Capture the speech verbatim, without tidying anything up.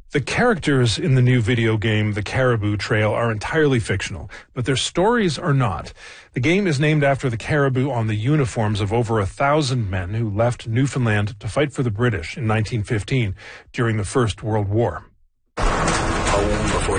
The characters in the new video game, The Caribou Trail, are entirely fictional, but their stories are not. The game is named after the caribou on the uniforms of over a thousand men who left Newfoundland to fight for the British in nineteen fifteen during the First World War. Home before